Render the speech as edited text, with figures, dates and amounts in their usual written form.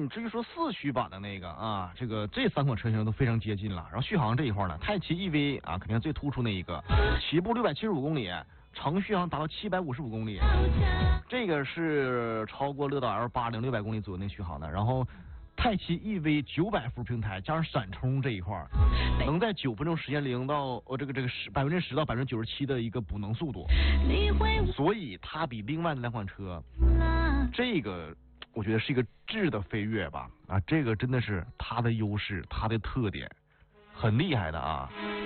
至于说4驱版的那个啊，这3款车型都非常接近了。然后续航这一块呢，泰奇 EV 啊，肯定最突出那一个，起步675公里，长续航达到755公里，这个是超过乐道 L80 600公里左右那续航的。然后泰奇 EV 900伏平台加上闪充这一块，能在9分钟时间0到10%到97%的一个补能速度，所以它比另外的2款车，这个我觉得是一个质的飞跃吧。啊，这个真的是它的优势，它的特点，很厉害的啊。